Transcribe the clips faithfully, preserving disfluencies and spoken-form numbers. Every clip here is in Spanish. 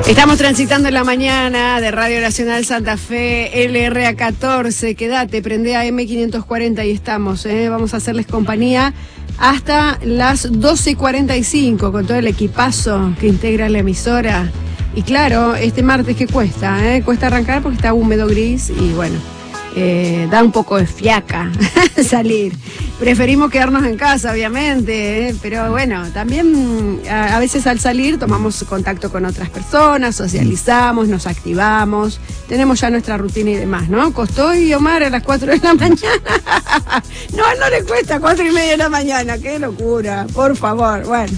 Estamos transitando en la mañana de Radio Nacional Santa Fe, L R A catorce. Quédate, prende a M quinientos cuarenta y estamos, ¿eh? Vamos a hacerles compañía hasta las doce cuarenta y cinco con todo el equipazo que integra la emisora. Y claro, este martes que cuesta, ¿eh? Cuesta arrancar porque está húmedo, gris y bueno, eh, da un poco de fiaca salir. Preferimos quedarnos en casa, obviamente, ¿eh? Pero bueno, también a, a veces al salir tomamos contacto con otras personas, socializamos, nos activamos, tenemos ya nuestra rutina y demás, ¿no? Costó y Omar a las cuatro de la mañana. No, no le cuesta cuatro y media de la mañana, qué locura, por favor. Bueno,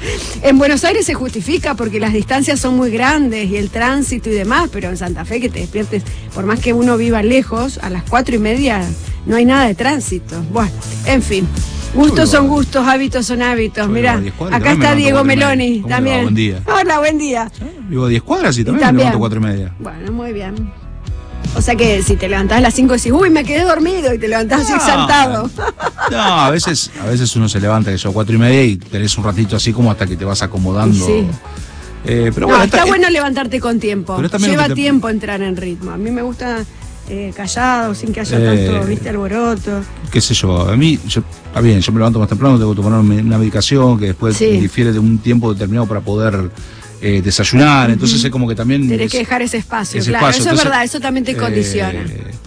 en Buenos Aires se justifica porque las distancias son muy grandes y el tránsito y demás, pero en Santa Fe que te despiertes, por más que uno viva lejos, a las cuatro y media no hay nada de tránsito. Bueno, en fin, gustos son gustos, hábitos son hábitos. Mirá, acá está Diego Meloni también. Buen día. Hola, buen día. Vivo a diez cuadras y también, y también me levanto cuatro y media. Bueno, muy bien. O sea que si te levantás a las cinco y decís, uy, me quedé dormido, y te levantás no, así exaltado. No, a veces, a veces uno se levanta que son cuatro y media y tenés un ratito así como hasta que te vas acomodando. Sí. Eh, pero no, bueno, está esta, bueno levantarte con tiempo. Lleva te... tiempo entrar en ritmo. A mí me gusta eh, callado, sin que haya eh, tanto, viste, alboroto. Qué sé yo, a mí, yo, está bien, yo me levanto más temprano, tengo que tomar una medicación que después sí. difiere de un tiempo determinado para poder eh, desayunar, uh-huh. entonces es como que también... Tenés que dejar ese espacio, ese claro, espacio. Eso Entonces, es verdad, eso también te eh, condiciona.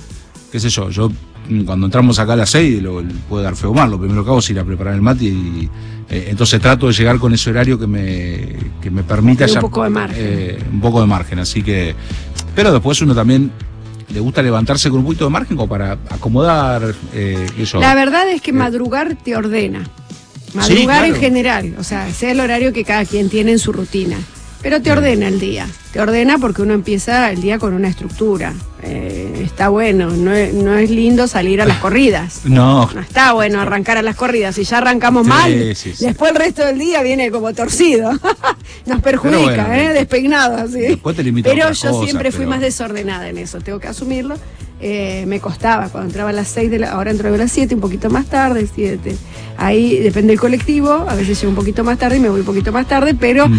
Qué sé yo, yo cuando entramos acá a las seis, lo, puede dar feo mal, lo primero que hago es ir a preparar el mate y... Eh, entonces trato de llegar con ese horario que me, que me permita un ya, poco de margen. Eh, un poco de margen, así que... Pero después uno también le gusta levantarse con un poquito de margen como para acomodar eh, eso. La verdad es que eh. madrugar te ordena. Madrugar sí, claro. En general, o sea, sea el horario que cada quien tiene en su rutina. Pero te ordena el día, te ordena porque uno empieza el día con una estructura. Eh, está bueno, no es, no es lindo salir a las corridas. No. No está bueno arrancar a las corridas. Si ya arrancamos sí, mal, sí, sí. después el resto del día viene como torcido. Nos perjudica, bueno, ¿eh? Despeinado así. Después te limitas pero otras yo cosas, siempre fui pero... más desordenada en eso, tengo que asumirlo. Eh, me costaba cuando entraba a las seis de la ahora entro a las siete, un poquito más tarde, siete. Ahí depende del colectivo, a veces llego un poquito más tarde y me voy un poquito más tarde, pero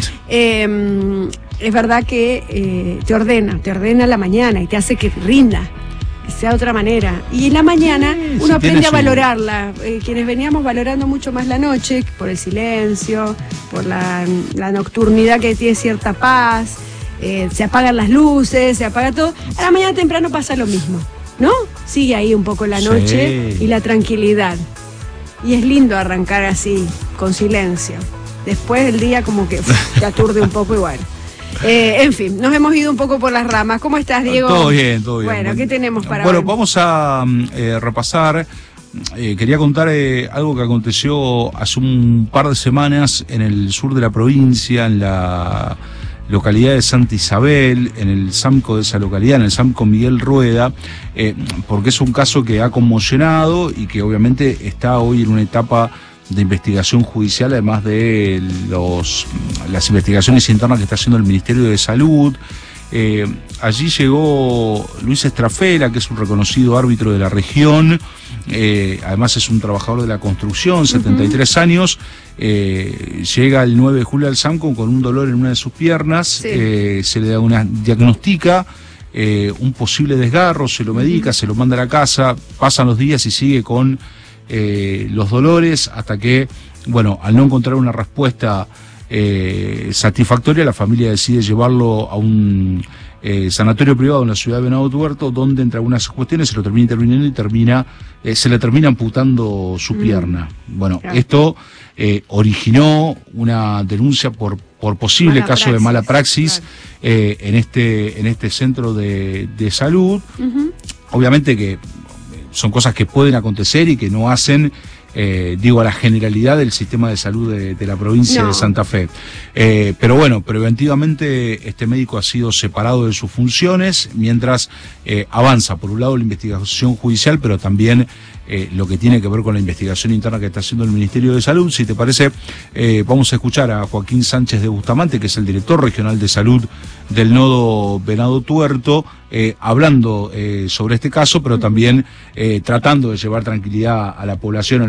eh, es verdad que eh, te ordena, te ordena la mañana y te hace que rinda, que sea de otra manera. Y en la mañana sí, uno si aprende a valorarla. Eh, quienes veníamos valorando mucho más la noche, por el silencio, por la, la nocturnidad que tiene cierta paz. Eh, se apagan las luces, se apaga todo. A la mañana temprano pasa lo mismo, ¿no? Sigue ahí un poco la noche sí. y la tranquilidad. Y es lindo arrancar así, con silencio. Después el día como que uf, te aturde un poco igual. Eh, en fin, nos hemos ido un poco por las ramas. ¿Cómo estás, Diego? Todo bien, todo bien. Bueno, ¿qué tenemos para Bueno, hoy? vamos a eh, repasar. Eh, quería contar eh, algo que aconteció hace un par de semanas en el sur de la provincia, en la localidad de Santa Isabel, en el SAMCO de esa localidad, en el SAMCO Miguel Rueda, eh, porque es un caso que ha conmocionado y que obviamente está hoy en una etapa de investigación judicial, además de los, las investigaciones internas que está haciendo el Ministerio de Salud. Eh, allí llegó Luis Estrafera, que es un reconocido árbitro de la región, eh, además es un trabajador de la construcción, setenta y tres uh-huh. años, eh, llega el nueve de julio al SAMCO con un dolor en una de sus piernas, sí. eh, se le da una diagnostica, eh, un posible desgarro, se lo medica, uh-huh. se lo manda a la casa, pasan los días y sigue con eh, los dolores hasta que, bueno, al no encontrar una respuesta Eh, satisfactoria, la familia decide llevarlo a un eh, sanatorio privado en la ciudad de Venado Tuerto, donde entre algunas cuestiones se lo termina interviniendo y termina, eh, se le termina amputando su mm. pierna. Bueno, claro. esto eh, originó una denuncia por, por posible mala caso praxis, de mala praxis claro. eh, en este, en este centro de, de salud. Uh-huh. Obviamente que son cosas que pueden acontecer y que no hacen Eh, digo, a la generalidad del sistema de salud de, de la provincia no. de Santa Fe. Eh, pero bueno, preventivamente este médico ha sido separado de sus funciones mientras eh, avanza, por un lado, la investigación judicial, pero también eh, lo que tiene que ver con la investigación interna que está haciendo el Ministerio de Salud. Si te parece, eh, vamos a escuchar a Joaquín Sánchez de Bustamante, que es el director regional de salud del nodo Venado Tuerto, eh, hablando eh, sobre este caso, pero también eh, tratando de llevar tranquilidad a la población, a la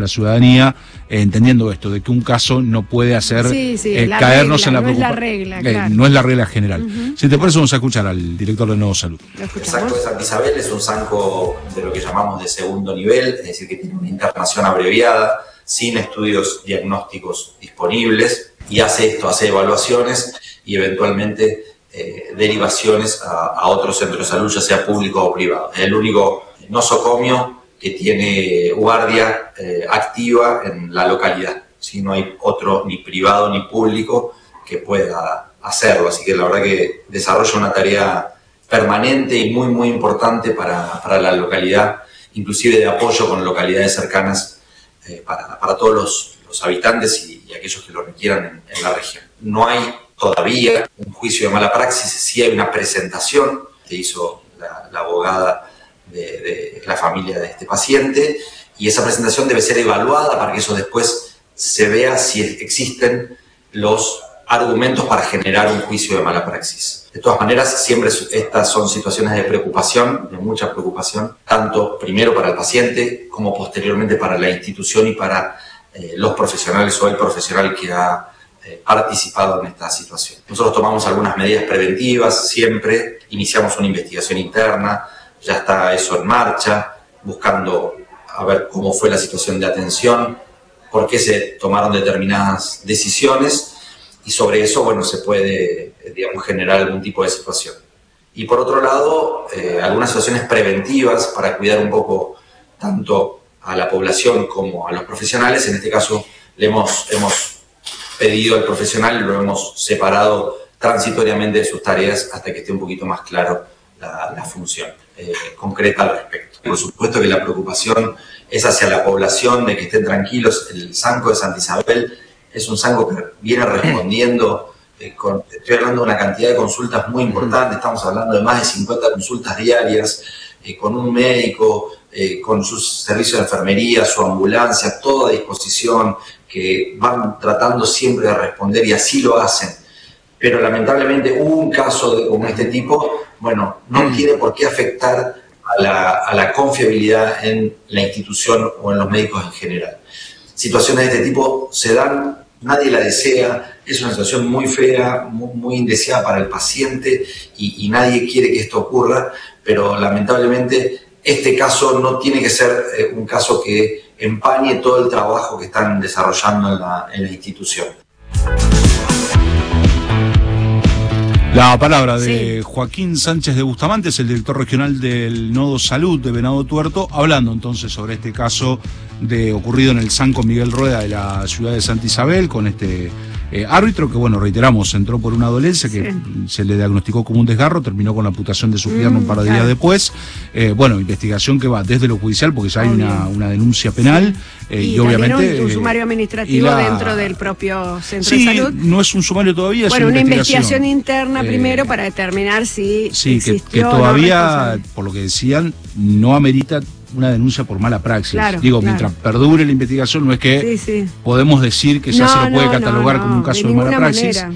ciudadanía, eh, entendiendo esto, de que un caso no puede hacer sí, sí, eh, la caernos regla, en la no es la preocupación. regla, eh, claro. No es la regla general. Uh-huh. Si te parece, vamos a escuchar al director de Nodo Salud. El Sanco de Santa Isabel es un Sanco de lo que llamamos de segundo nivel, es decir, que tiene una internación abreviada, sin estudios diagnósticos disponibles, y hace esto, hace evaluaciones y eventualmente eh, derivaciones a, a otros centros de salud, ya sea público o privado. Es el único nosocomio que tiene guardia eh, activa en la localidad. ¿Sí? No hay otro, ni privado ni público, que pueda hacerlo. Así que la verdad que desarrolla una tarea permanente y muy, muy importante para, para la localidad, inclusive de apoyo con localidades cercanas eh, para, para todos los, los habitantes y, y aquellos que lo requieran en, en la región. No hay todavía un juicio de mala praxis, sí hay una presentación que hizo la, la abogada de, de la familia de este paciente, y esa presentación debe ser evaluada para que eso después se vea si existen los argumentos para generar un juicio de mala praxis. De todas maneras, siempre estas son situaciones de preocupación, de mucha preocupación, tanto primero para el paciente como posteriormente para la institución y para eh, los profesionales o el profesional que ha eh, participado en esta situación. Nosotros tomamos algunas medidas preventivas, siempre iniciamos una investigación interna, ya está eso en marcha, buscando a ver cómo fue la situación de atención, por qué se tomaron determinadas decisiones, y sobre eso, bueno, se puede, digamos, generar algún tipo de situación. Y por otro lado, eh, algunas situaciones preventivas para cuidar un poco tanto a la población como a los profesionales. En este caso, le hemos, hemos pedido al profesional y lo hemos separado transitoriamente de sus tareas hasta que esté un poquito más claro la, la función eh, concreta al respecto. Por supuesto que la preocupación es hacia la población, de que estén tranquilos. El Sanco de Santa Isabel es un Sanco que viene respondiendo, eh, con, estoy hablando de una cantidad de consultas muy importante, estamos hablando de más de cincuenta consultas diarias, eh, con un médico, eh, con sus servicios de enfermería, su ambulancia, toda a disposición, que van tratando siempre de responder, y así lo hacen. Pero lamentablemente un caso de, como este tipo, bueno, no tiene por qué afectar a la, a la confiabilidad en la institución o en los médicos en general. Situaciones de este tipo se dan, nadie la desea, es una situación muy fea, muy, muy indeseada para el paciente, y, y nadie quiere que esto ocurra, pero lamentablemente este caso no tiene que ser eh, un caso que empañe todo el trabajo que están desarrollando en la, en la institución. La palabra de Sí. Joaquín Sánchez de Bustamante, es el director regional del Nodo Salud de Venado Tuerto, hablando entonces sobre este caso de ocurrido en el Sanco Miguel Rueda de la ciudad de Santa Isabel, con este eh, árbitro que, bueno, reiteramos, entró por una dolencia que Sí. se le diagnosticó como un desgarro, terminó con la amputación de su pierna Mm, un par de claro. días después. Eh, bueno, investigación que va desde lo judicial, porque ya hay Obvio. una, una denuncia penal, eh, y, y obviamente... también un, un eh, sumario administrativo y la- dentro del propio centro Sí, de salud. no es un sumario todavía, es Bueno, una una investigación. investigación interna Eh, primero para determinar si Sí, que, existió que o no todavía, responsabilidad. por lo que decían, no amerita una denuncia por mala praxis. Claro, Digo, claro. mientras perdure la investigación, no es que Sí, sí. podemos decir que ya No, se lo puede no, catalogar no, como un no, caso de de, mala ninguna praxis. manera.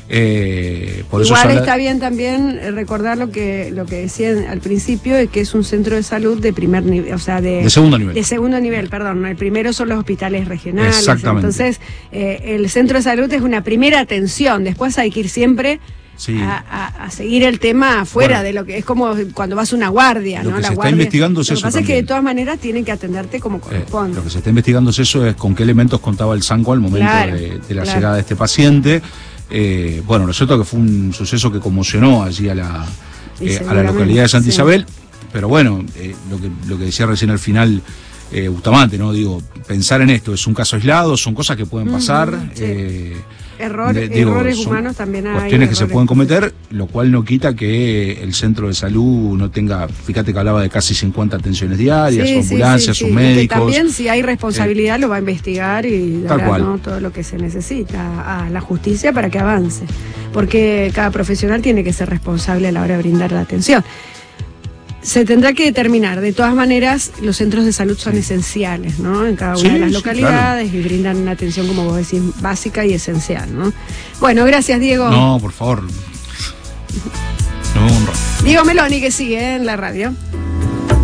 Eh, por eso Igual se habla- está bien también eh, recordar lo que lo que decían al principio, de que es un centro de salud de primer nivel, o sea, de, de segundo nivel. de segundo nivel, perdón. El primero son los hospitales regionales. Exactamente. Entonces, eh, el centro de salud es una primera atención. Después hay que ir siempre Sí. a, a- a seguir el tema afuera Bueno, de lo que es como cuando vas a una guardia, lo ¿no? que La se está guardia- investigando es Lo que eso pasa es que de también. todas maneras tienen que atenderte como Eh, corresponde. lo que se está investigando es eso, es con qué elementos contaba el Sanco al momento Claro, de, de la claro. llegada de este paciente. Eh, bueno, lo cierto es que fue un suceso que conmocionó allí a la, Y eh, a la seguramente, localidad de Santa sí. Isabel, pero bueno, eh, lo, que, lo que decía recién al final eh, Bustamante, ¿no? Digo, pensar en esto, es un caso aislado, son cosas que pueden pasar. Ujú, sí. eh, Error- de- digo, errores son humanos también hay. cuestiones que se errores pueden cometer, lo cual no quita que el centro de salud no tenga, fíjate que hablaba de casi cincuenta atenciones diarias, Sí, su sí, ambulancia, sí, sus sí. Y que médicos. también si hay responsabilidad lo va a investigar y Tal dará, cual. ¿no? todo lo que se necesita a la justicia para que avance. Porque cada profesional tiene que ser responsable a la hora de brindar la atención. Se tendrá que determinar. De todas maneras, los centros de salud son esenciales, ¿no? En cada una Sí, de las sí, localidades y brindan una atención, como vos decís, básica y esencial, ¿no? Bueno, gracias, Diego. No, por favor. No, un ra- Diego Meloni, que sigue en la radio.